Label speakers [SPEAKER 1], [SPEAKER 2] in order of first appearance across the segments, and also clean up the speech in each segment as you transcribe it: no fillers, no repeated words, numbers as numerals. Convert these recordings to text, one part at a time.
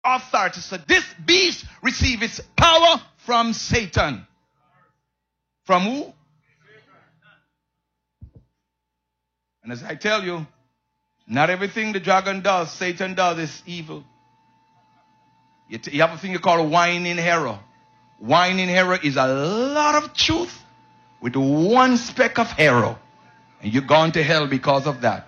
[SPEAKER 1] authority. So this beast received its power from Satan. From who? And as I tell you, not everything the dragon does, Satan does, is evil. You have a thing you call wine in Herod. Wine in Herod is a lot of truth with one speck of error. And you're going to hell because of that.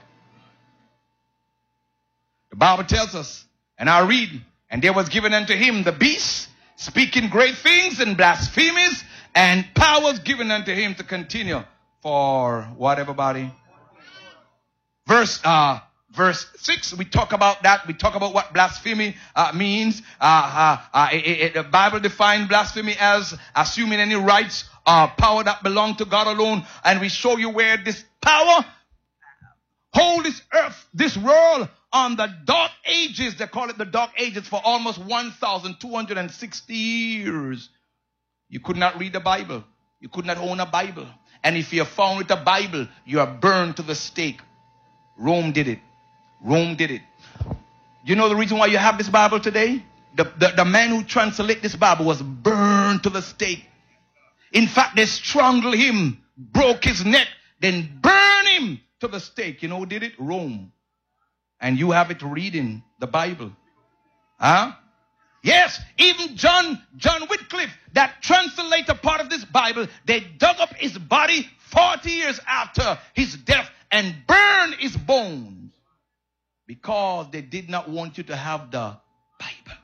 [SPEAKER 1] The Bible tells us, and I read, and there was given unto him the beast, speaking great things and blasphemies, and powers given unto him to continue for what, everybody? Verse 6, we talk about that. We talk about what blasphemy means. The Bible defines blasphemy as assuming any rights or power that belong to God alone. And we show you where this power hold this earth, this world on the dark ages. They call it the dark ages for almost 1,260 years. You could not read the Bible. You could not own a Bible. And if you're found with a Bible, you are burned to the stake. Rome did it. Rome did it. You know the reason why you have this Bible today? The man who translated this Bible was burned to the stake. In fact, they strangled him, broke his neck, then burned him to the stake. You know who did it? Rome. And you have it reading the Bible. Huh? Yes, even John Wycliffe, that translated part of this Bible, they dug up his body 40 years after his death and burned his bones because they did not want you to have the Bible.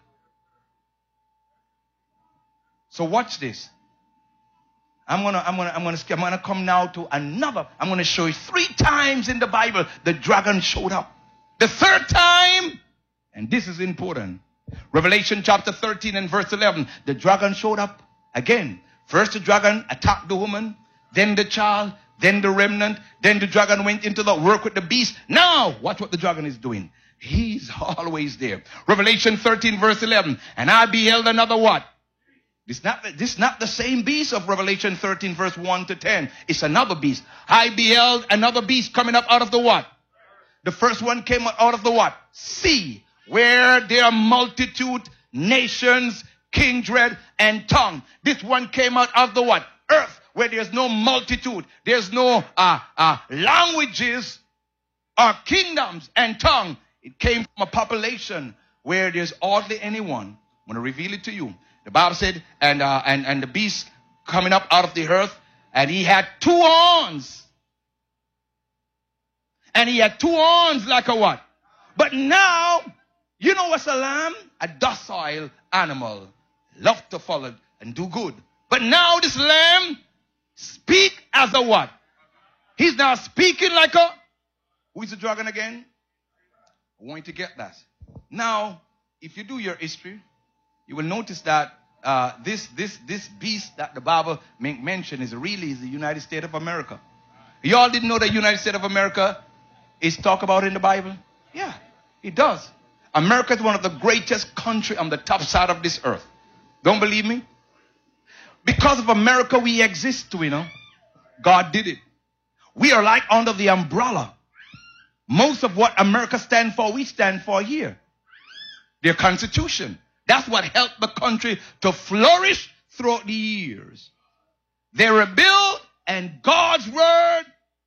[SPEAKER 1] So watch this. I'm gonna come now to another. I'm gonna show you 3 times in the Bible the dragon showed up. The 3rd time, and this is important. Revelation chapter 13 and verse 11. The dragon showed up again. First the dragon attacked the woman, then the child, then the remnant, then the dragon went into the work with the beast. Now, watch what the dragon is doing. He's always there. Revelation 13 verse 11. And I beheld another what? This not the same beast of Revelation 13 verse 1 to 10. It's another beast. I beheld another beast coming up out of the what? The first one came out of the what? Sea, where there are multitude, nations, kindred, and tongue. This one came out of the what? Earth, where there's no multitude, there's no languages or kingdoms and tongue. It came from a population where there's hardly anyone. I'm going to reveal it to you. The Bible said, and the beast coming up out of the earth, and he had 2 horns. And he had 2 horns like a what? But now, you know what's a lamb? A docile animal. Love to follow and do good. But now this lamb speak as a what? He's now speaking like a... Who is the dragon again? I want you to get that. Now, if you do your history, you will notice that this beast that the Bible mentioned is the United States of America. You all didn't know the United States of America is talked about in the Bible? Yeah, it does. America is one of the greatest countries on the top side of this earth. Don't believe me? Because of America, we exist, you know. God did it. We are like under the umbrella. Most of what America stands for, we stand for here. Their constitution. That's what helped the country to flourish throughout the years. They rebelled and God's word.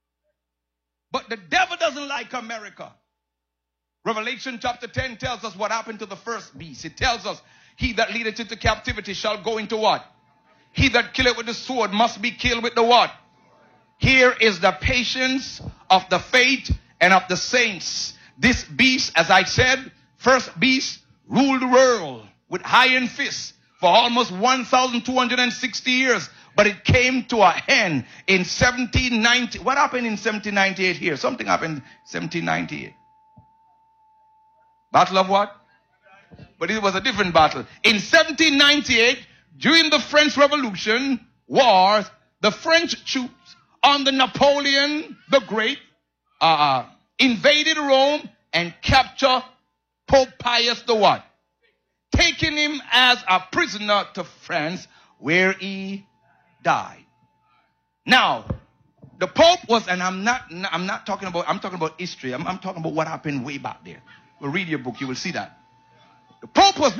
[SPEAKER 1] But the devil doesn't like America. Revelation chapter 10 tells us what happened to the first beast. It tells us, he that leadeth into captivity shall go into what? He that killeth with the sword must be killed with the what? Here is the patience of the faith and of the saints. This beast, as I said, first beast ruled the world with iron fists for almost 1,260 years. But it came to a end in 1790. What happened in 1798 here? Something happened in 1798. Battle of what? But it was a different battle. In 1798, during the French Revolution wars, the French troops under Napoleon the Great invaded Rome and captured Pope Pius the what? Taking him as a prisoner to France, where he died. Now, the Pope was, and I'm talking about history. I'm talking about what happened way back there. Well, read your book, you will see that. The Pope was